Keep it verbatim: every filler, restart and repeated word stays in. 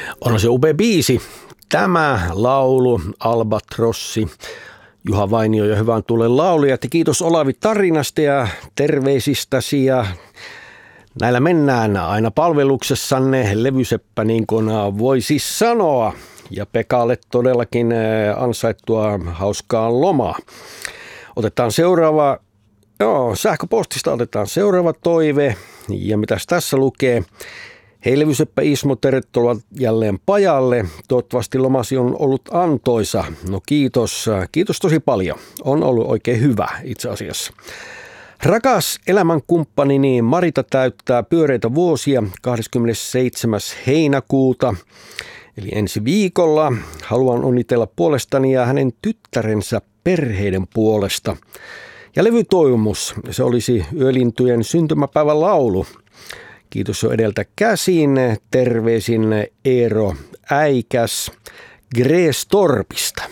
On se upea biisi. Tämä laulu, Albatrossi, Juha Vainio ja Hyvän tuulen laulijat. Ja kiitos Olavi tarinasta ja terveisistäsi. Ja näillä mennään aina palveluksessanne, Levyseppä, niin kuin voisi sanoa. Ja Pekalle todellakin ansaittua hauskaa lomaa. Otetaan seuraava, joo, sähköpostista otetaan seuraava toive. Ja mitäs tässä lukee? Hei Levyseppä Ismo, tervetuloa jälleen pajalle. Toivottavasti lomasi on ollut antoisa. No kiitos, kiitos tosi paljon. On ollut oikein hyvä itse asiassa. Rakas elämänkumppanini Marita täyttää pyöreitä vuosia kahdeskymmenesseitsemäs heinäkuuta. Eli ensi viikolla. Haluan onnitella puolestani ja hänen tyttärensä perheiden puolesta. Ja levytoivomus, se olisi Yölintujen syntymäpäivän laulu. Kiitos jo edeltä käsin. Terveisin Eero Äikäs Grästorpista.